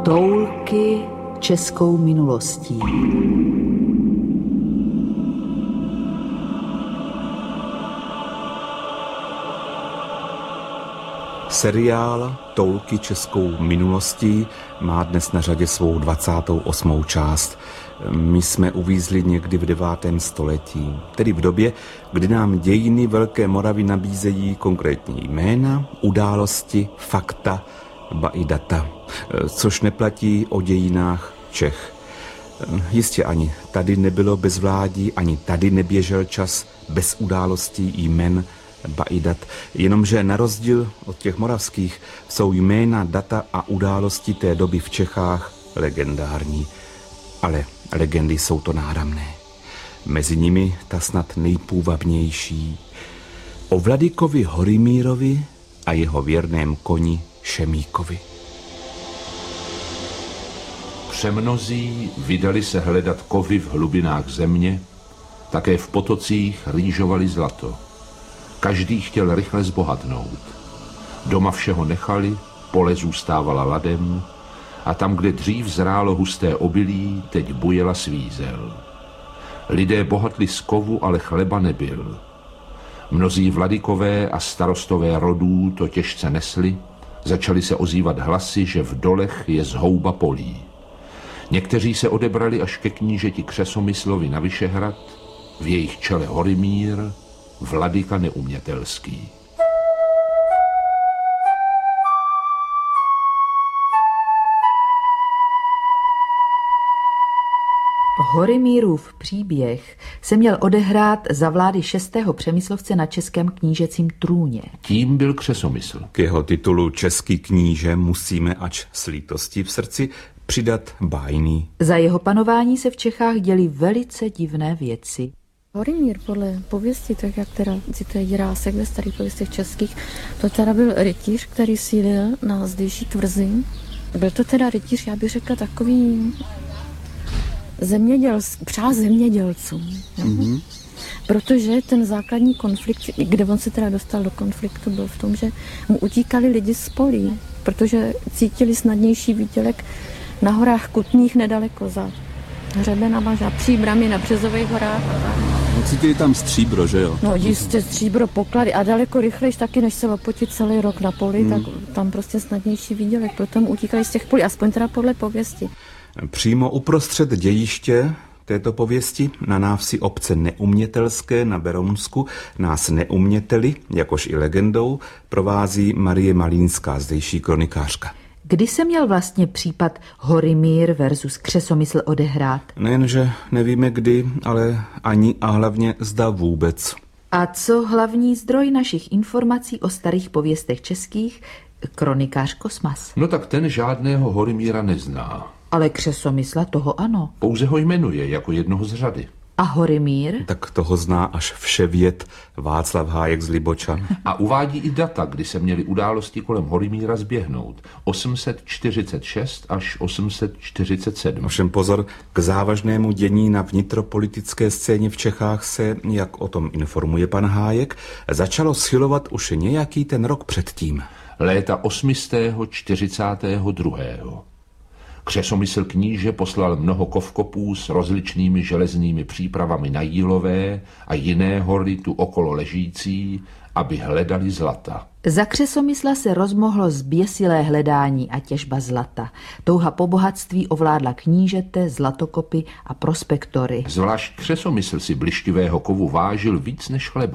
Toulky českou minulostí. Seriál Toulky českou minulostí má dnes na řadě svou 28. část. My jsme uvízli někdy v 9. století, tedy v době, kdy nám dějiny Velké Moravy nabízejí konkrétní jména, události, fakta, ba i data, což neplatí o dějinách Čech. Jistě ani tady nebylo bezvládí, ani tady neběžel čas bez událostí, jmen, ba i dat, jenomže na rozdíl od těch moravských jsou jména, data a události té doby v Čechách legendární. Ale legendy jsou to náramné. Mezi nimi ta snad nejpůvabnější. O Vladykovi Horimírovi a jeho věrném koni Šemíkovi. Přemnozí vydali se hledat kovy v hlubinách země, také v potocích rýžovali zlato. Každý chtěl rychle zbohatnout. Doma všeho nechali, pole zůstávala ladem a tam, kde dřív zrálo husté obilí, teď bujela svízel. Lidé bohatli z kovu, ale chleba nebyl. Mnozí vladykové a starostové rodů to těžce nesli, začali se ozývat hlasy, že v dolech je zhouba polí. Někteří se odebrali až ke knížeti Křesomyslovi na Vyšehrad, v jejich čele Horimír, Vladyka neumětelský. Horimírův příběh se měl odehrát za vlády 6. Přemyslovce na českém knížecím trůně. Tím byl Křesomysl. K jeho titulu Český kníže musíme, ač s lítostí v srdci, přidat bájný. Za jeho panování se v Čechách děly velice divné věci. Horimír podle pověsti, tak jak teda cituje Jirásek ve starých pověstech českých, to teda byl rytíř, který sídlil na zdejší tvrzi. Byl to teda rytíř, já bych řekla, takový přál zemědělcům. Mm-hmm. Protože ten základní konflikt, kde on se teda dostal do konfliktu, byl v tom, že mu utíkali lidi z polí, protože cítili snadnější výdělek na horách Kutných nedaleko za Hřebenama, za Příbrami na Březových horách. Cítili tam stříbro, že jo? No jistě, stříbro, poklady a daleko rychlejš taky, než se lopotit celý rok na poli, tak tam prostě snadnější výdělek, proto mu utíkali z těch polí, aspoň teda podle pověsti. Přímo uprostřed dějiště této pověsti na návsi obce Neumětelské na Berounsku nás neuměteli, jakož i legendou, provází Marie Malínská, zdejší kronikářka. Kdy se měl vlastně případ Horimír versus Křesomysl odehrát? Nejenže nevíme kdy, ale ani a hlavně zda vůbec. A co hlavní zdroj našich informací o starých pověstech českých, kronikář Kosmas? No tak ten žádného Horimíra nezná. Ale Křesomysla toho ano. Pouze ho jmenuje jako jednoho z řady. A Horimír? Tak toho zná až vševěd Václav Hájek z Libočan. A uvádí i data, kdy se měly události kolem Horimíra zběhnout. 846 až 847. Ovšem pozor, k závažnému dění na vnitropolitické scéně v Čechách se, jak o tom informuje pan Hájek, začalo schylovat už nějaký ten rok předtím. Léta 842. Křesomysl kníže poslal mnoho kovkopů s rozličnými železnými přípravami na Jílové a jiné hory tu okolo ležící, aby hledali zlata. Za Křesomysla se rozmohlo zběsilé hledání a těžba zlata. Touha po bohatství ovládla knížete, zlatokopy a prospektory. Zvlášť Křesomysl si blištivého kovu vážil víc než chleba.